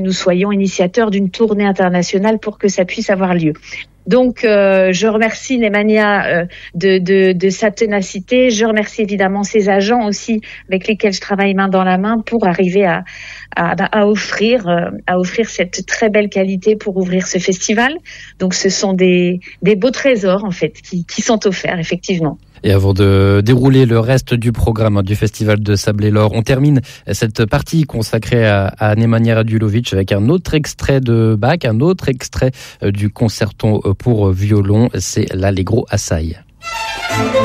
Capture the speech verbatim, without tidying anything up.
nous soyons initiateurs d'une tournée internationale pour que ça puisse avoir lieu. Donc, euh, je remercie Nemanja euh, de, de, de sa ténacité. Je remercie évidemment ses agents aussi, avec lesquels je travaille main dans la main pour arriver à, à, à offrir, euh, à offrir cette très belle qualité pour ouvrir ce festival. Donc, ce sont des, des beaux trésors en fait qui, qui sont offerts effectivement. Et avant de dérouler le reste du programme du Festival de Sable-et-l'Or, on termine cette partie consacrée à, à Nemanja Radulović avec un autre extrait de Bach, un autre extrait du concerto pour violon, c'est l'Allegro assai.